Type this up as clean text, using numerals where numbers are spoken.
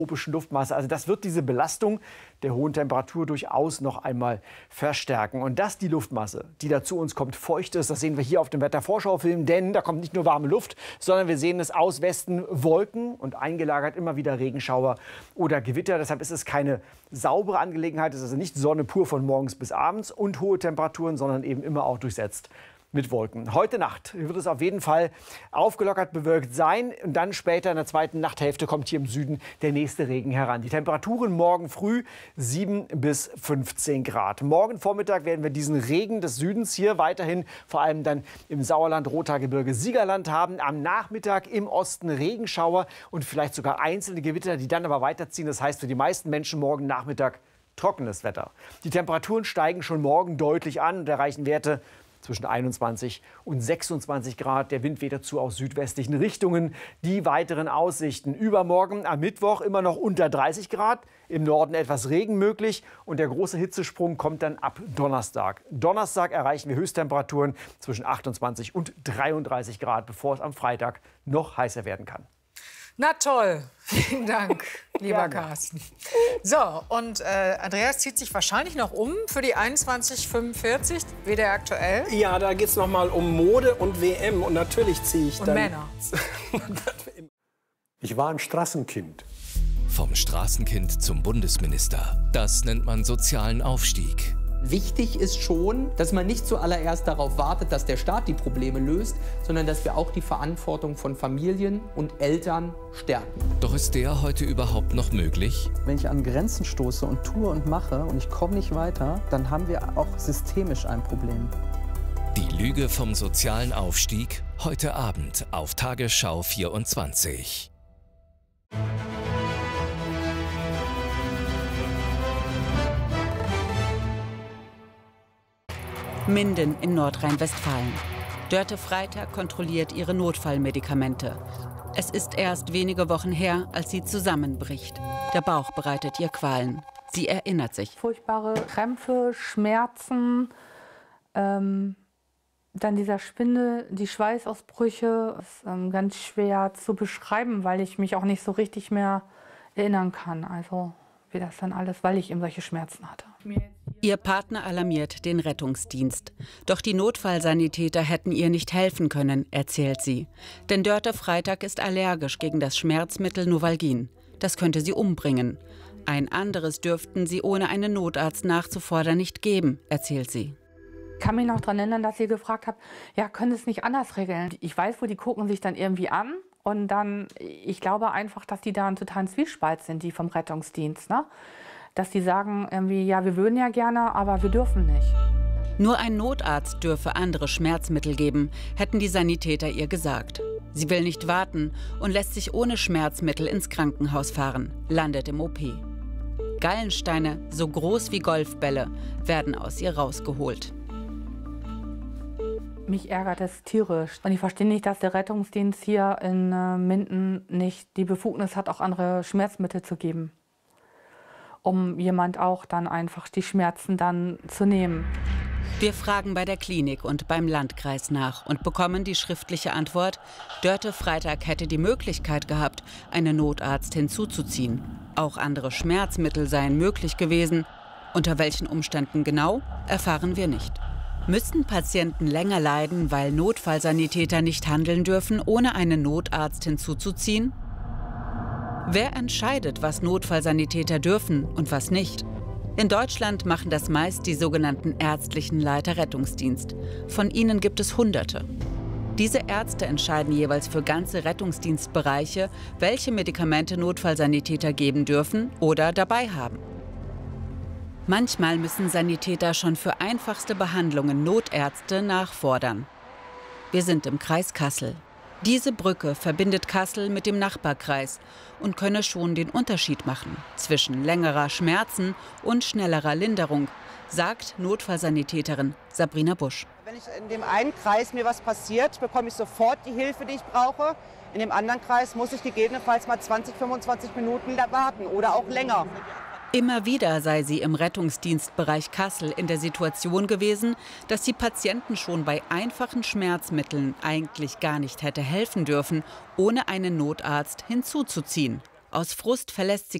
tropischen Luftmasse. Also das wird diese Belastung der hohen Temperatur durchaus noch einmal verstärken. Und dass die Luftmasse, die da zu uns kommt, feucht ist, das sehen wir hier auf dem Wettervorschaufilm. Denn da kommt nicht nur warme Luft, sondern wir sehen es aus Westen Wolken und eingelagert immer wieder Regenschauer oder Gewitter. Deshalb ist es keine saubere Angelegenheit. Es ist also nicht Sonne pur von morgens bis abends und hohe Temperaturen, sondern eben immer auch durchsetzt mit Wolken. Heute Nacht wird es auf jeden Fall aufgelockert bewölkt sein. Und dann später in der zweiten Nachthälfte kommt hier im Süden der nächste Regen heran. Die Temperaturen morgen früh 7 bis 15 Grad. Morgen Vormittag werden wir diesen Regen des Südens hier weiterhin, vor allem dann im Sauerland, Rothaargebirge, Siegerland haben. Am Nachmittag im Osten Regenschauer und vielleicht sogar einzelne Gewitter, die dann aber weiterziehen. Das heißt für die meisten Menschen morgen Nachmittag trockenes Wetter. Die Temperaturen steigen schon morgen deutlich an und erreichen Werte zwischen 21 und 26 Grad. Der Wind weht dazu aus südwestlichen Richtungen. Die weiteren Aussichten: Übermorgen am Mittwoch immer noch unter 30 Grad. Im Norden etwas Regen möglich. Und der große Hitzesprung kommt dann ab Donnerstag. Donnerstag erreichen wir Höchsttemperaturen zwischen 28 und 33 Grad, bevor es am Freitag noch heißer werden kann. Na toll, vielen Dank, lieber Carsten. So, und Andreas zieht sich wahrscheinlich noch um für die 21:45, WDR aktuell. Ja, da geht es noch mal um Mode und WM. Und natürlich ziehe ich Und dann... Männer. Ich war ein Straßenkind. Vom Straßenkind zum Bundesminister. Das nennt man sozialen Aufstieg. Wichtig ist schon, dass man nicht zuallererst darauf wartet, dass der Staat die Probleme löst, sondern dass wir auch die Verantwortung von Familien und Eltern stärken. Doch ist der heute überhaupt noch möglich? Wenn ich an Grenzen stoße und tue und mache und ich komme nicht weiter, dann haben wir auch systemisch ein Problem. Die Lüge vom sozialen Aufstieg heute Abend auf Tagesschau 24. Minden in Nordrhein-Westfalen. Dörte Freitag kontrolliert ihre Notfallmedikamente. Es ist erst wenige Wochen her, als sie zusammenbricht. Der Bauch bereitet ihr Qualen. Sie erinnert sich. Furchtbare Krämpfe, Schmerzen, dann dieser Schwindel, die Schweißausbrüche. Das ist ganz schwer zu beschreiben, weil ich mich auch nicht so richtig mehr erinnern kann. Also wie das dann alles, weil ich eben solche Schmerzen hatte. Ihr Partner alarmiert den Rettungsdienst. Doch die Notfallsanitäter hätten ihr nicht helfen können, erzählt sie. Denn Dörte Freitag ist allergisch gegen das Schmerzmittel Novalgin. Das könnte sie umbringen. Ein anderes dürften sie ohne einen Notarzt nachzufordern nicht geben, erzählt sie. Ich kann mich noch daran erinnern, dass sie gefragt hat, ja, können Sie es nicht anders regeln? Ich weiß, wo die gucken sich dann irgendwie an. Und dann, ich glaube einfach, dass die da einen totalen Zwiespalt sind, die vom Rettungsdienst, ne? Dass die sagen irgendwie, ja, wir würden ja gerne, aber wir dürfen nicht. Nur ein Notarzt dürfe andere Schmerzmittel geben, hätten die Sanitäter ihr gesagt. Sie will nicht warten und lässt sich ohne Schmerzmittel ins Krankenhaus fahren, landet im OP. Gallensteine, so groß wie Golfbälle, werden aus ihr rausgeholt. Mich ärgert es tierisch. Und ich verstehe nicht, dass der Rettungsdienst hier in Minden nicht die Befugnis hat, auch andere Schmerzmittel zu geben, um jemand auch dann einfach die Schmerzen dann zu nehmen. Wir fragen bei der Klinik und beim Landkreis nach und bekommen die schriftliche Antwort: Dörte Freitag hätte die Möglichkeit gehabt, einen Notarzt hinzuzuziehen. Auch andere Schmerzmittel seien möglich gewesen. Unter welchen Umständen genau, erfahren wir nicht. Müssen Patienten länger leiden, weil Notfallsanitäter nicht handeln dürfen, ohne einen Notarzt hinzuzuziehen? Wer entscheidet, was Notfallsanitäter dürfen und was nicht? In Deutschland machen das meist die sogenannten ärztlichen Leiter Rettungsdienst. Von ihnen gibt es Hunderte. Diese Ärzte entscheiden jeweils für ganze Rettungsdienstbereiche, welche Medikamente Notfallsanitäter geben dürfen oder dabei haben. Manchmal müssen Sanitäter schon für einfachste Behandlungen Notärzte nachfordern. Wir sind im Kreis Kassel. Diese Brücke verbindet Kassel mit dem Nachbarkreis und könne schon den Unterschied machen zwischen längerer Schmerzen und schnellerer Linderung, sagt Notfallsanitäterin Sabrina Busch. Wenn ich in dem einen Kreis mir was passiert, bekomme ich sofort die Hilfe, die ich brauche. In dem anderen Kreis muss ich gegebenenfalls mal 20, 25 Minuten warten oder auch länger. Immer wieder sei sie im Rettungsdienstbereich Kassel in der Situation gewesen, dass sie Patienten schon bei einfachen Schmerzmitteln eigentlich gar nicht hätte helfen dürfen, ohne einen Notarzt hinzuzuziehen. Aus Frust verlässt sie